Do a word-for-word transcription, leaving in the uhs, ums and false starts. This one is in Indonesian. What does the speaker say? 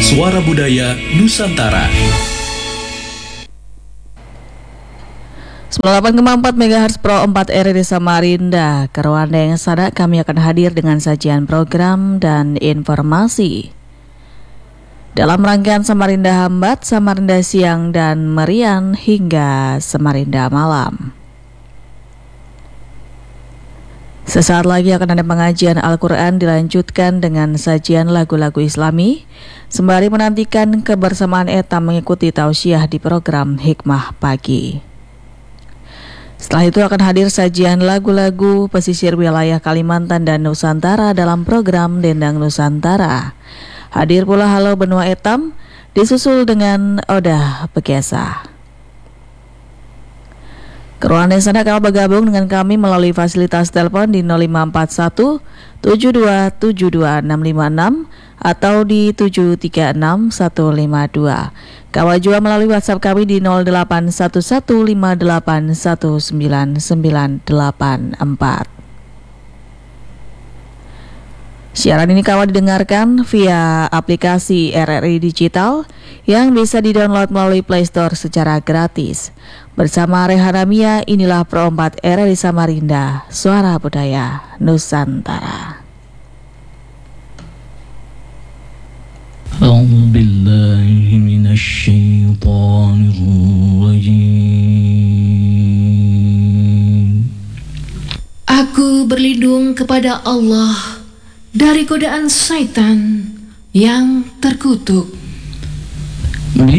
Suara Budaya Nusantara. sembilan puluh delapan koma empat megahertz Pro empat R R I Samarinda. Karuanda yang sada, kami akan hadir dengan sajian program dan informasi dalam rangkaian Samarinda Hambat, Samarinda Siang, dan Merian hingga Samarinda Malam. Sesaat lagi akan ada pengajian Al-Quran dilanjutkan dengan sajian lagu-lagu Islami, sembari menantikan kebersamaan Etam mengikuti tausiah di program Hikmah Pagi. Setelah itu akan hadir sajian lagu-lagu pesisir wilayah Kalimantan dan Nusantara dalam program Dendang Nusantara. Hadir pula Halo Benua Etam, disusul dengan Odah Begesa. Keruan yang sana kalau bergabung dengan kami melalui fasilitas telepon di nol lima empat satu tujuh dua tujuh dua enam lima enam atau di tujuh tiga enam satu lima dua. Kawal juga melalui WhatsApp kami di nol delapan satu satu lima delapan satu sembilan sembilan delapan empat. Siaran ini kawan didengarkan via aplikasi R R I Digital yang bisa di-download melalui Play Store secara gratis. Bersama Rehana Mia, inilah Pro empat R R I Samarinda, Suara Budaya Nusantara. A'udzu billahi minasy syaithanir rajim. Aku berlindung kepada Allah dari godaan syaitan yang terkutuk.